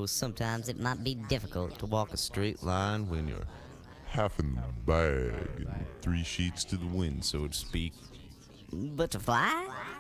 so sometimes it might be difficult to walk a straight line when you're half in the bag and three sheets to the wind, so to speak. But to fly?